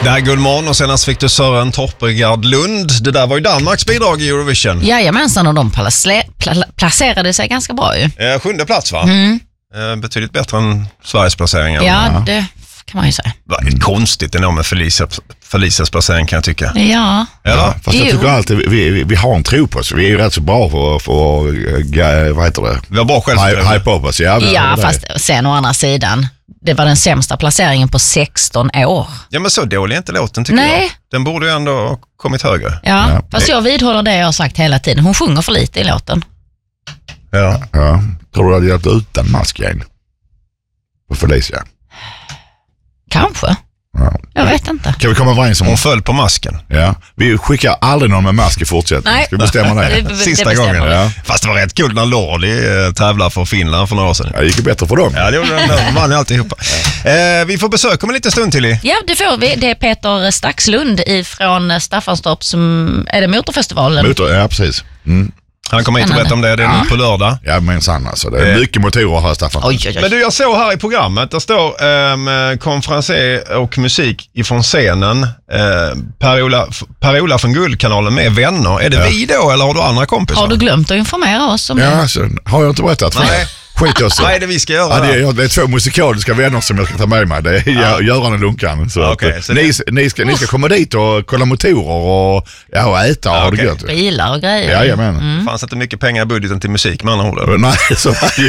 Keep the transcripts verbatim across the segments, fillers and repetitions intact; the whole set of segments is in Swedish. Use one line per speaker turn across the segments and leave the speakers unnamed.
Där Gullmorgon och senast fick du Sören Torpegard Lund. Det där var ju Danmarks bidrag i Eurovision.
Jajamensan, och de pla- pla- placerade sig ganska bra ju.
Eh, sjunde plats va?
Mm.
Eh, betydligt bättre än Sveriges placeringar.
Ja, det kan man ju säga.
Det är konstigt ändå med Felicia, Felicias placering kan jag tycka.
Ja.
Eller?
Ja, fast jag tycker alltid vi, vi, vi har en tro på oss. Vi är ju rätt så bra för, för uh, vad heter det?
Vi har bra självförtroende.
Hype up oss. Ja,
Ja, fast sen å andra sidan, det var den sämsta placeringen på sexton år.
Ja, men så dålig är inte låten tycker
Nej.
jag. Den borde ju ändå ha kommit högre.
Ja,
Ja.
fast jag vidhåller det jag har sagt hela tiden. Hon sjunger för lite i låten.
Ja.
Ja. Tror du hade hjälpt utan mask igen? På Felicia?
Kanske.
Ja.
Jag vet inte.
Kan vi komma överens om?
Hon föll på masken.
Ja. Vi skickar aldrig någon med mask i fortsättningen.
Nej.
Ska vi bestämma det?
Det-
Sista
det
gången.
bestämmer vi.
Ja.
Fast det var rätt kul när Lordi eh, tävlade för Finland för några år sedan.
Ja, det gick ju bättre för dem.
Ja, det gjorde den. De vann ju alltihopa. Eh, vi får besök om en liten stund till.
Ja, det får vi. Det är Peter Staxlund ifrån Staffanstorp som är det Motorfestivalen.
Motor, ja, precis. Mm.
Han kommer hit och berätta om det. Det är nu på lördag.
Ja, men sann alltså. Det är
Eh.
mycket motorer här, Staffan.
Oj, oj,
Men
oj.
du, jag såg här i programmet, där står um, konferenser och musik ifrån scenen. Uh, Per-Ola, Per-Ola från Guldkanalen med vänner. Är det
Ja.
vi då eller har du andra kompisar?
Har du glömt att informera oss om
Ja,
det?
alltså, har jag inte berättat?
Nej.
Skit oss.
Vad är det vi ska göra
Ja, det,
där?
är, det är två musikaliska vänner som jag ska ta med mig. Det är ja. Göran och Lunkan. Så
Ja,
att,
okej, så
ni,
det-
ni, ska, ni ska komma dit och kolla motorer och, ja, och äta och
Ja,
ha det
okej.
gött.
Bilar och grejer.
Jajamän.
Mm.
Fanns inte mycket pengar i budgeten till musik med andra ord?
Nej, så var det ju.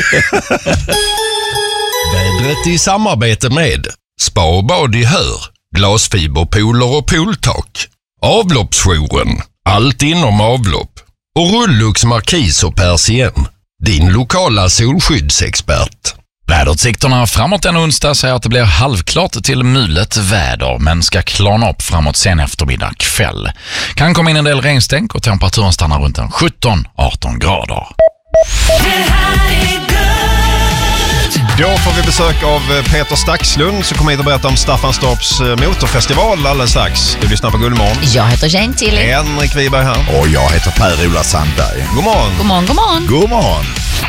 Vädret i samarbete med Spa och bad i Hör, glasfiberpooler och pooltak, avloppsjouren, allt inom avlopp och Rullux markis och persien, din lokala solskyddsexpert.
Väderutsikterna framåt den onsdag säger att det blir halvklart till mulet väder men ska klarna upp framåt sen eftermiddag kväll. Kan komma in en del regnstänk och temperaturen stannar runt en sjutton arton grader.
Då får vi besök av Peter Staxlund som kommer hit och berätta om Staffanstorps motorfestival alldeles strax. Du lyssnar på Gullmorgon.
Jag heter Jane Tilly.
Henrik Wiberg här.
Och jag heter Per-Ola Sandberg.
God morgon.
God morgon, god morgon.
God morgon.